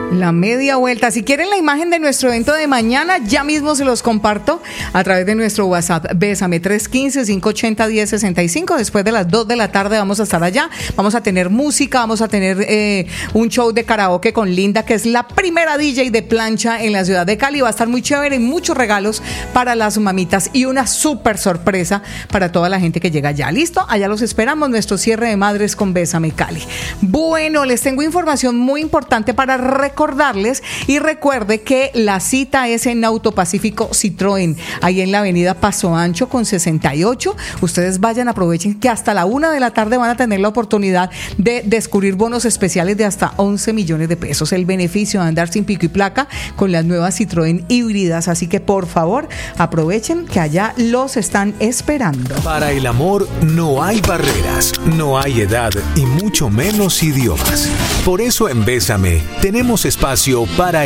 La media vuelta. Si quieren la imagen de nuestro evento de mañana, ya mismo se los comparto a través de nuestro WhatsApp. Bésame 315-580-1065. Después de las 2 de la tarde vamos a estar allá. Vamos a tener música, vamos a tener un show de karaoke con Linda, que es la primera DJ de plancha en la ciudad de Cali. Va a estar muy chévere y muchos regalos para las mamitas y una súper sorpresa para toda la gente que llega allá. ¿Listo? Allá los esperamos. Nuestro cierre de madres con Bésame Cali. Bueno, les tengo información muy importante para recordarles, y recuerde que la cita es en Autopacífico Citroën, ahí en la avenida Paso Ancho con 68. Ustedes vayan, aprovechen que hasta la 1 de la tarde van a tener la oportunidad de descubrir bonos especiales de hasta 11 millones de pesos. El beneficio de andar sin pico y placa con las nuevas Citroën híbridas. Así que por favor, aprovechen que allá los están esperando. Para el amor no hay barreras, no hay edad y mucho menos idiomas. Por eso en Bésame tenemos espacio para